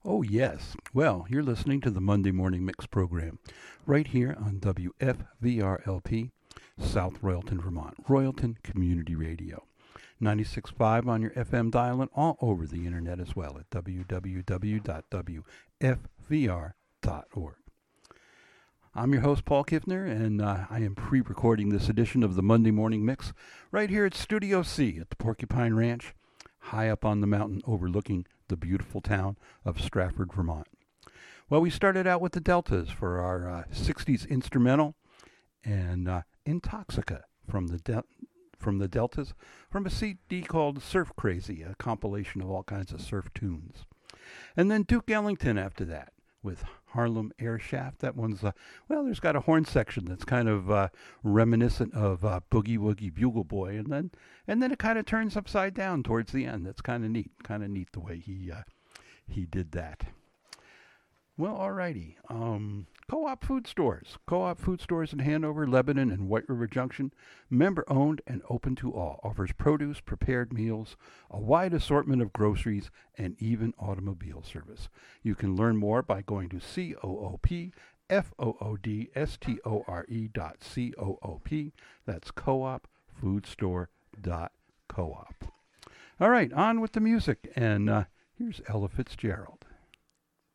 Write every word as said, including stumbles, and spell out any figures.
Oh, yes. Well, you're listening to the Monday Morning Mix program right here on W F V R L P, South Royalton, Vermont, Royalton Community Radio. ninety-six point five on your F M dial and all over the internet as well at w w w dot w f v r dot org. I'm your host, Paul Kiffner, and uh, I am pre-recording this edition of the Monday Morning Mix right here at Studio C at the Porcupine Ranch, high up on the mountain overlooking the beautiful town of Stratford, Vermont. Well, we started out with the Deltas for our uh, sixties instrumental and uh, Intoxica from the Del- from the Deltas from a C D called Surf Crazy, a compilation of all kinds of surf tunes. And then Duke Ellington after that with Harlem Air Shaft. That one's, uh, well, there's got a horn section that's kind of uh, reminiscent of uh, Boogie Woogie Bugle Boy, and then and then it kind of turns upside down towards the end. That's kind of neat, kind of neat the way he uh, he did that. Well, alrighty. Um, Co-op food stores. Co-op food stores in Hanover, Lebanon, and White River Junction. Member-owned and open to all. Offers produce, prepared meals, a wide assortment of groceries, and even automobile service. You can learn more by going to C O O P F O O D S T O R E dot C O O P. That's co-op food store dot co-op. All right, on with the music. And uh, here's Ella Fitzgerald.